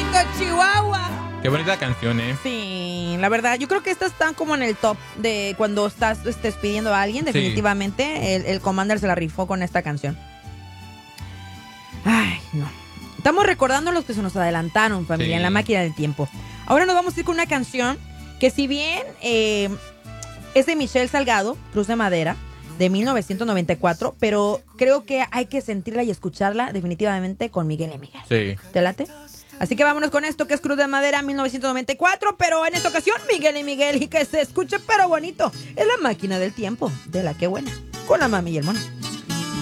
México, Chihuahua. Qué bonita canción, ¿eh? Sí, la verdad, yo creo que estas están como en el top de cuando estás pidiendo a alguien, definitivamente. Sí. El Commander se la rifó con esta canción. Ay, no. Estamos recordando a los que se nos adelantaron, familia, en la máquina del tiempo. Ahora nos vamos a ir con una canción que si bien es de Michelle Salgado, Cruz de Madera, de 1994, pero creo que hay que sentirla y escucharla definitivamente con Miguel y Miguel. Sí. ¿Te late? Así que vámonos con esto que es Cruz de Madera 1994, pero en esta ocasión Miguel y Miguel y que se escuche pero bonito. Es la máquina del tiempo de la que buena, con la mami y el mono.